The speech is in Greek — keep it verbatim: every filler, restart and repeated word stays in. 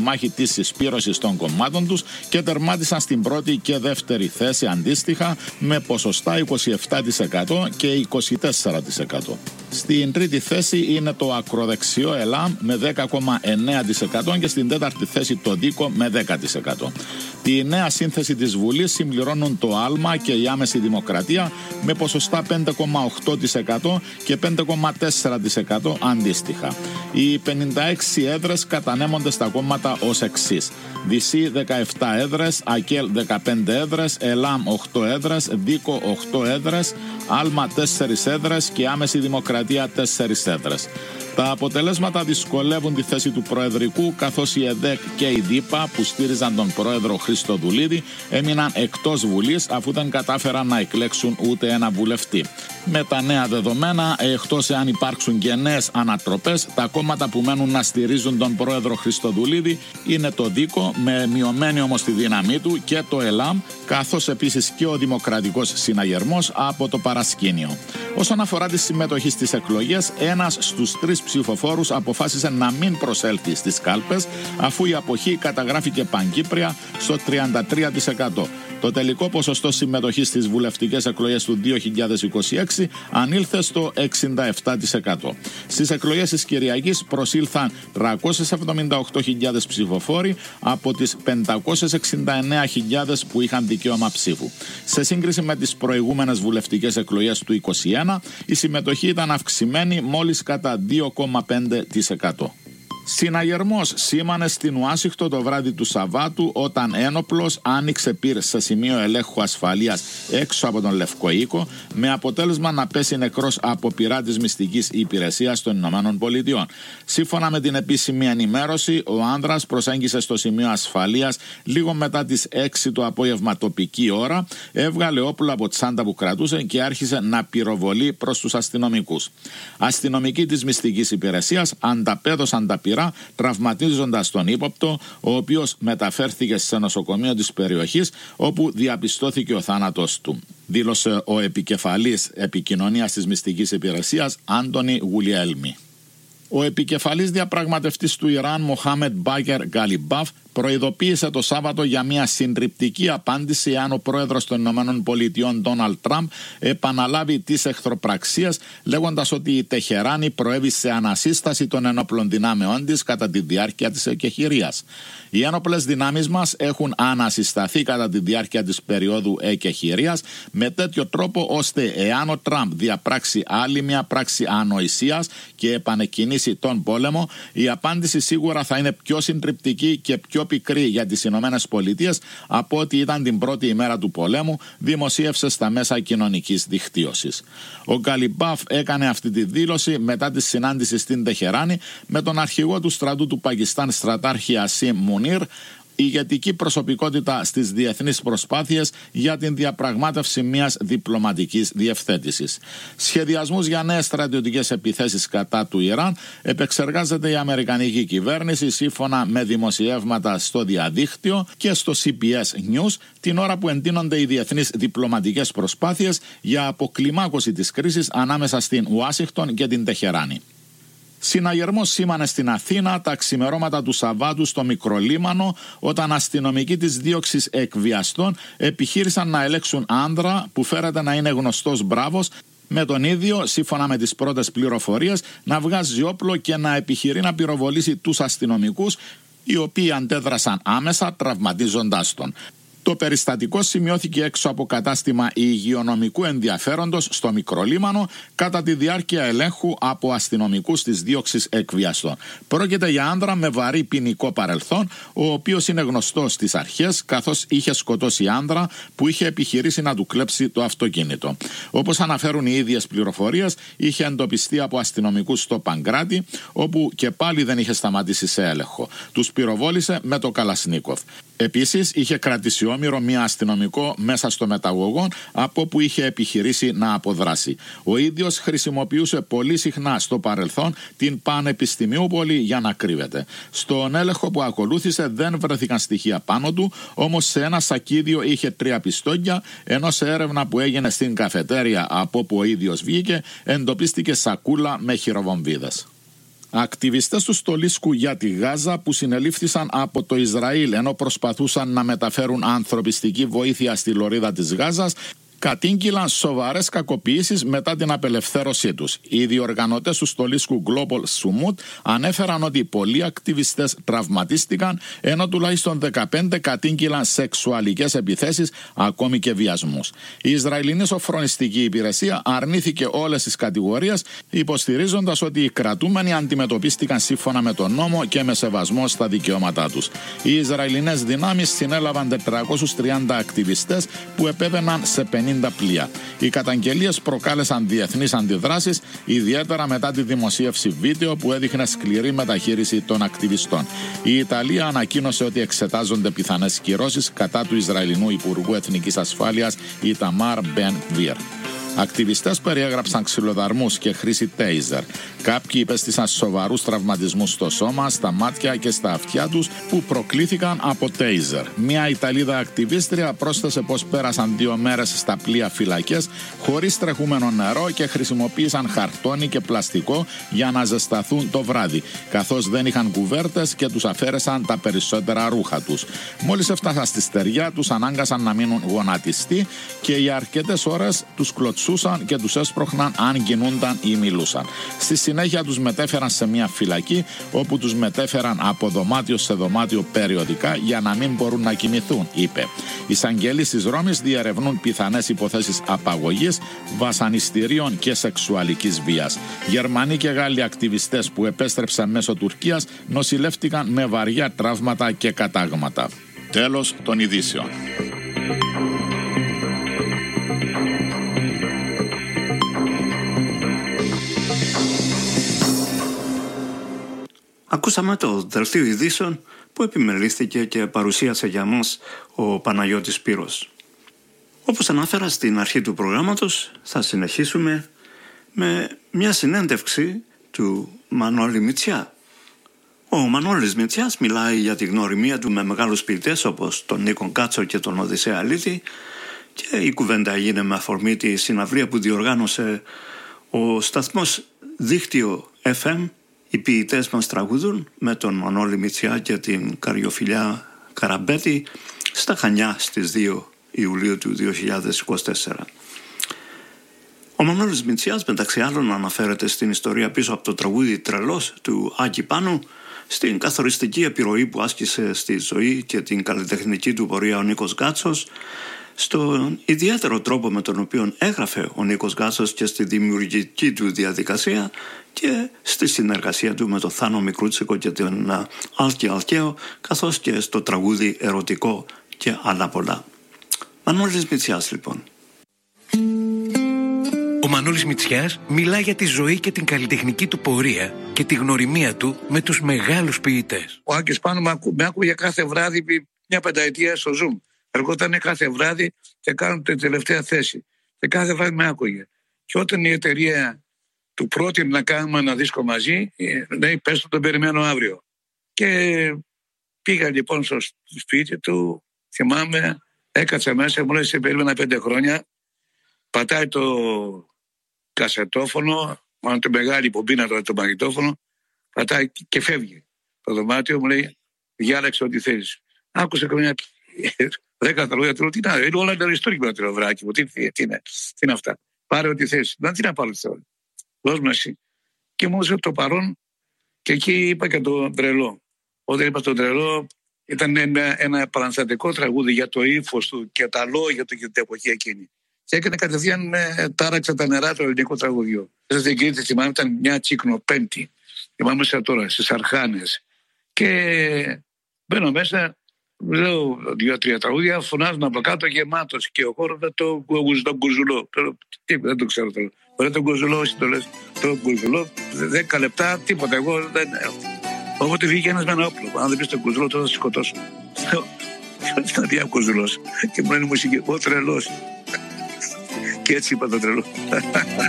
μάχη της συσπήρωσης των κομμάτων τους και τερμάτισαν στην πρώτη και δεύτερη θέση αντίστοιχα με ποσοστά είκοσι επτά τοις εκατό και είκοσι τέσσερα τοις εκατό. Στην τρίτη θέση είναι το ακροδεξιό ΕΛΑΜ με δέκα κόμμα εννέα τοις εκατό και στην τέταρτη θέση το ΔΙΚΟ με δέκα τοις εκατό. Τη νέα σύνθεση της Βουλής συμπληρώνουν το ΑΛΜΑ και η Άμεση Δημοκρατία με ποσοστά πέντε κόμμα οκτώ τοις εκατό και πέντε κόμμα τέσσερα τοις εκατό αντίστοιχα. Οι πενήντα έξι έδρες κατανέμονται στα κόμματα ως εξής: ΔΙΣΥ δεκαεπτά έδρες, ΑΚΕΛ δεκαπέντε έδρες, ΕΛΑΜ οκτώ έδρες, ΔΙΚΟ οκτώ έδρες, ΑΛΜΑ τέσσερα έδρες και Άμεση Δημοκρατία τέσσερα έδρες. Τα αποτελέσματα δυσκολεύουν τη θέση του Προεδρικού, καθώς η ΕΔΕΚ και η ΔΥΠΑ που στήριζαν τον Πρόεδρο Χριστοδουλίδη έμειναν εκτός Βουλής αφού δεν κατάφεραν να εκλέξουν ούτε ένα βουλευτή. Με τα νέα δεδομένα, εκτός εάν υπάρξουν και νέες ανατροπές, τα κόμματα που μένουν να στηρίζουν τον Πρόεδρο Χριστοδουλίδη είναι το ΔΙΚΟ με μειωμένη όμως τη δύναμή του και το ΕΛΑΜ, καθώς επίσης και ο Δημοκρατικός Συναγερμός από το παρασκήνιο. Όσον αφορά τη συμμετοχή στις εκλογές, ένας στους τρεις ψηφοφόρους αποφάσισε να μην προσέλθει στις κάλπες, αφού η αποχή καταγράφηκε πανκύπρια στο τριάντα τρία τοις εκατό. Το τελικό ποσοστό συμμετοχής στις βουλευτικές εκλογές του δύο χιλιάδες είκοσι έξι ανήλθε στο εξήντα επτά τοις εκατό. Στις εκλογές της Κυριακής προσήλθαν τριακόσιες εβδομήντα οκτώ χιλιάδες ψηφοφόροι από τις πεντακόσιες εξήντα εννέα χιλιάδες που είχαν δικαίωμα ψήφου. Σε σύγκριση με τις προηγούμενες βουλευτικές εκλογές του είκοσι ένα, η συμμετοχή ήταν αυξημένη μόλις κατά δύο κόμμα πέντε τοις εκατό. Συναγερμός σήμανε στην Ουάσιγκτον το βράδυ του Σαββάτου όταν ένοπλος άνοιξε πυρ σε σημείο ελέγχου ασφαλείας έξω από τον Λευκό Οίκο, με αποτέλεσμα να πέσει νεκρός από πυρά της μυστικής υπηρεσίας των Ηνωμένων Πολιτειών. Σύμφωνα με την επίσημη ενημέρωση, ο άνδρας προσέγγισε στο σημείο ασφαλείας λίγο μετά τις έξι το απόγευμα τοπική ώρα, έβγαλε όπλο από τσάντα που κρατούσε και άρχισε να πυροβολεί προς τους αστυνομικούς. Αστυνομικοί της μυστικής υπηρεσίας ανταπέδωσαν τα πυρά, τραυματίζοντας τον ύποπτο, ο οποίος μεταφέρθηκε σε νοσοκομείο της περιοχής, όπου διαπιστώθηκε ο θάνατος του, δήλωσε ο επικεφαλής επικοινωνίας της μυστικής υπηρεσίας Άντονι Γουλιέλμι. Ο επικεφαλής διαπραγματευτής του Ιράν, Μοχάμεντ Μπάκερ Γκαλιμπάφ, προειδοποίησε το Σάββατο για μια συντριπτική απάντηση αν ο πρόεδρος των Ηνωμένων Πολιτειών Ντόναλντ Τραμπ επαναλάβει τις εχθροπραξίες, λέγοντας ότι η Τεχεράνη προέβη σε ανασύσταση των ενόπλων δυνάμεών της κατά τη διάρκεια της εκεχηρίας. Οι ένοπλες δυνάμεις μας έχουν ανασυσταθεί κατά τη διάρκεια της περίοδου εκεχηρίας με τέτοιο τρόπο ώστε εάν ο Τραμπ διαπράξει άλλη μια πράξη ανοησίας και επανεκκινήσει τον πόλεμο, η απάντηση σίγουρα θα είναι πιο συντριπτική και πιο πικρή για τις Ηνωμένες Πολιτείες από ό,τι ήταν την πρώτη ημέρα του πολέμου, δημοσίευσε στα μέσα κοινωνικής δικτύωσης. Ο Γκαλιμπάφ έκανε αυτή τη δήλωση μετά τη συνάντηση στην Τεχεράνη με τον αρχηγό του στρατού του Πακιστάν, στρατάρχη Ασίμ Μουνίρ, ηγετική προσωπικότητα στις διεθνείς προσπάθειες για την διαπραγμάτευση μιας διπλωματικής διευθέτησης. Σχεδιασμούς για νέες στρατιωτικές επιθέσεις κατά του Ιράν επεξεργάζεται η αμερικανική κυβέρνηση σύμφωνα με δημοσιεύματα στο διαδίκτυο και στο σι μπι ες News, την ώρα που εντείνονται οι διεθνείς διπλωματικές προσπάθειες για αποκλιμάκωση της κρίσης ανάμεσα στην Ουάσιγκτον και την Τεχεράνη. Συναγερμός σήμανε στην Αθήνα τα ξημερώματα του Σαββάτου στο Μικρολίμανο, όταν αστυνομικοί της δίωξης εκβιαστών επιχείρησαν να ελέγξουν άνδρα που φέρεται να είναι γνωστός μπράβος, με τον ίδιο, σύμφωνα με τις πρώτες πληροφορίες, να βγάζει όπλο και να επιχειρεί να πυροβολήσει τους αστυνομικούς, οι οποίοι αντέδρασαν άμεσα τραυματίζοντάς τον. Το περιστατικό σημειώθηκε έξω από κατάστημα υγειονομικού ενδιαφέροντος στο Μικρολίμανο κατά τη διάρκεια ελέγχου από αστυνομικούς της δίωξης εκβιαστών. Πρόκειται για άνδρα με βαρύ ποινικό παρελθόν, ο οποίος είναι γνωστός στις αρχές, καθώς είχε σκοτώσει άνδρα που είχε επιχειρήσει να του κλέψει το αυτοκίνητο. Όπως αναφέρουν οι ίδιες πληροφορίες, είχε εντοπιστεί από αστυνομικούς στο Παγκράτη, όπου και πάλι δεν είχε σταματήσει σε έλεγχο. Τους πυροβόλησε με το Καλασνίκοφ. Επίσης, είχε κρατήσει όμηρο μία αστυνομικό μέσα στο μεταγωγό, από που είχε επιχειρήσει να αποδράσει. Ο ίδιος χρησιμοποιούσε πολύ συχνά στο παρελθόν την Πανεπιστημιούπολη για να κρύβεται. Στον έλεγχο που ακολούθησε δεν βρέθηκαν στοιχεία πάνω του, όμως σε ένα σακίδιο είχε τρία πιστόλια, ενώ σε έρευνα που έγινε στην καφετέρια από που ο ίδιος βγήκε, εντοπίστηκε σακούλα με χειροβομβίδες. Ακτιβιστές του Στολίσκου για τη Γάζα που συνελήφθησαν από το Ισραήλ ενώ προσπαθούσαν να μεταφέρουν ανθρωπιστική βοήθεια στη λωρίδα της Γάζας κατήγγειλαν σοβαρές κακοποιήσεις μετά την απελευθέρωσή τους. Οι διοργανωτές του Στολίσκου Global Summit ανέφεραν ότι πολλοί ακτιβιστές τραυματίστηκαν, ενώ τουλάχιστον δεκαπέντε κατήγγειλαν σεξουαλικές επιθέσεις, ακόμη και βιασμούς. Η Ισραηλινή Σοφρονιστική Υπηρεσία αρνήθηκε όλες τις κατηγορίες, υποστηρίζοντας ότι οι κρατούμενοι αντιμετωπίστηκαν σύμφωνα με τον νόμο και με σεβασμό στα δικαιώματά τους. Οι Ισραηλινές δυνάμεις συνέλαβαν τετρακόσιους τριάντα ακτιβιστές που επέβαιναν σε πενήντα πλοία. Οι καταγγελίες προκάλεσαν διεθνείς αντιδράσεις, ιδιαίτερα μετά τη δημοσίευση βίντεο που έδειχνε σκληρή μεταχείριση των ακτιβιστών. Η Ιταλία ανακοίνωσε ότι εξετάζονται πιθανές κυρώσεις κατά του Ισραηλινού Υπουργού Εθνικής Ασφάλειας Ιταμάρ Μπεν Γβίρ. Ακτιβιστές περιέγραψαν ξυλοδαρμούς και χρήση τέιζερ. Κάποιοι υπέστησαν σοβαρούς τραυματισμούς στο σώμα, στα μάτια και στα αυτιά τους που προκλήθηκαν από τέιζερ. Μια Ιταλίδα ακτιβίστρια πρόσθεσε πως πέρασαν δύο μέρες στα πλοία φυλακές χωρίς τρεχούμενο νερό και χρησιμοποίησαν χαρτόνι και πλαστικό για να ζεσταθούν το βράδυ, καθώς δεν είχαν κουβέρτες και τους αφαίρεσαν τα περισσότερα ρούχα τους. Μόλις έφτασαν στη στεριά τους ανάγκασαν να μείνουν γονατιστοί και για αρκετές ώρες τους κλωτσούσαν και τους έσπροχναν αν κινούνταν ή μιλούσαν. Στη συνέχεια τους μετέφεραν σε μια φυλακή όπου τους μετέφεραν από δωμάτιο σε δωμάτιο περιοδικά για να μην μπορούν να κοιμηθούν, είπε. Οι εισαγγελείς της Ρώμης διερευνούν πιθανές υποθέσεις απαγωγής, βασανιστήριων και σεξουαλικής βίας. Γερμανοί και Γάλλοι ακτιβιστές που επέστρεψαν μέσω Τουρκίας νοσηλεύτηκαν με βαριά τραύματα και κατάγματα. Τέλος των ειδήσεων. Ακούσαμε το δελτίο ειδήσεων που επιμελήθηκε και παρουσίασε για μας ο Παναγιώτης Πύρος. Όπως ανάφερα στην αρχή του προγράμματος, θα συνεχίσουμε με μια συνέντευξη του Μανώλη Μητσιά. Ο Μανώλης Μητσιάς μιλάει για τη γνωριμία του με μεγάλους ποιητές όπως τον Νίκο Κάτσο και τον Οδυσσέα Αλίτη και η κουβέντα έγινε με αφορμή τη συναυλία που διοργάνωσε ο σταθμός Δίκτυο εφ εμ. Οι ποιητές μας τραγουδούν με τον Μανώλη Μητσιά και την Καριοφιλιά Καραμπέτη στα Χανιά στις δύο Ιουλίου του δύο χιλιάδες είκοσι τέσσερα. Ο Μανώλης Μητσιάς μεταξύ άλλων αναφέρεται στην ιστορία πίσω από το τραγούδι «Τρελός» του Άκη Πάνου, στην καθοριστική επιρροή που άσκησε στη ζωή και την καλλιτεχνική του πορεία ο Νίκος Γκάτσος, στον ιδιαίτερο τρόπο με τον οποίο έγραφε ο Νίκος Γκάτσος και στη δημιουργική του διαδικασία και στη συνεργασία του με τον Θάνο Μικρούτσικο και τον Άλκη Αλκαίο, καθώς και στο τραγούδι «Ερωτικό» και άλλα πολλά. Μανώλης Μητσιάς λοιπόν. Ο Μανώλης Μητσιάς μιλά για τη ζωή και την καλλιτεχνική του πορεία και τη γνωριμία του με τους μεγάλους ποιητές. Ο Άκης Πάνου με άκουγε κάθε βράδυ μια πενταετία στο Zoom. Εργότανε κάθε βράδυ και κάνουν την τελευταία θέση. Και κάθε βράδυ με άκουγε. Και όταν η εταιρεία του πρότεινε να κάνουμε ένα δίσκο μαζί, λέει πες το, τον περιμένω αύριο. Και πήγα λοιπόν στο σπίτι του, θυμάμαι, έκατσα μέσα, μου λέει σε περίμενα πέντε χρόνια, πατάει το κασετόφωνο, μάλλον το μεγάλη πομπίνα τώρα το μαγνητόφωνο, πατάει και φεύγει. Το δωμάτιο μου λέει διάλεξε ό,τι θέλεις. Άκουσα καμιά δέκα τραγούδια, του λέω τι να, είναι όλα αριστούργημα το βράκι μου, τι, τι, τι, είναι, τι είναι αυτά. Πάρε ό,τι θέλεις. Να τι να πάρω τώρα. Δώσ' μου εσύ. Και μου έδωσε το παρόν και εκεί είπα και το τρελό. Όταν είπα το τρελό ήταν ένα, ένα παραστατικό τραγούδι για το ύφος του και τα λόγια του και την εποχή εκείνη. Και έκανε κατευθείαν ε, τάραξε τα νερά του ελληνικού τραγουδιού. Στην Κρήτη θυμάμαι ήταν μια τσικνοπέμπτη. Θυμάμαι σαν τώρα στις Αρχάνες. Και μπαίνω μέσα, λέω δύο-τρία τραγούδια, φωνάζουν από κάτω γεμάτος και ο χώρος το κουζουλό. Δεν το ξέρω τώρα. Ωραία τον κουζουλό, όσοι το λες, το κουζουλό, δέκα λεπτά, τίποτα. Εγώ δεν. Οπότε βγήκε ένας με ένα όπλο. Αν δεν πεις τον κουζουλό, τότε θα σε σκοτώσω. Ήταν τι κουζουλός. Και μου λένε μουσική, ο τρελός. Και έτσι είπα τον τρελό.